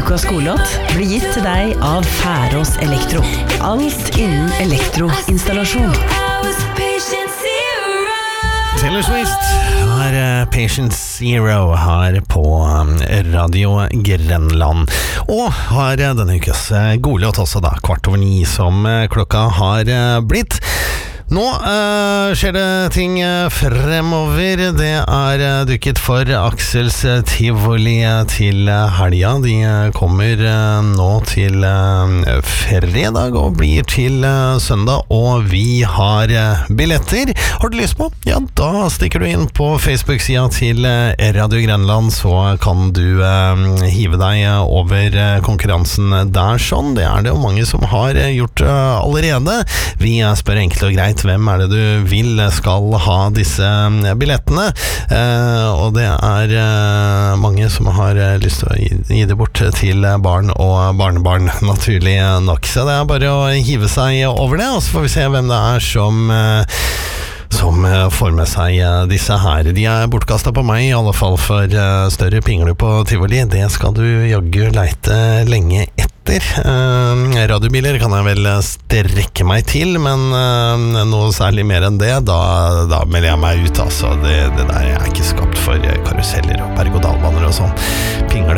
Ukas skolelåt blir gitt til deg av Færås Elektro. Alt innen elektroinstallasjon. Taylor Swift har Patient Zero her på Radio Grenland. Og har denne ukes godlåt også da, 8:15 som klokka har blitt. Nå skjer det ting fremover. Det dukket for Aksels Tivoli til helga. De kommer nå til fredag og blir til søndag, og vi har billetter. Har du lyst på? Ja, da stikker du inn på Facebook-sida til Radio Grenland, så kan du hive deg over konkurransen der sånn. Det det jo mange som har gjort allerede. Vi spør enkelt og greit, hvem det du vil skal ha disse billettene, og det mange som har lyst til å gi det bort til barn og barnebarn, naturlig nok. Så det bare å hive seg over det, og så får vi se hvem det som får med seg disse her. De bortkastet på meg, i alle fall, for større pingler på Tivoli. Det skal du jaggu leite lenge etter. Radiobiler kan jeg vel strekke meg til, men noe særlig mer enn det, da melder jeg meg ut, altså. Det der ikke skapt for karuseller og berg- og dalbaner og sånn. Pingle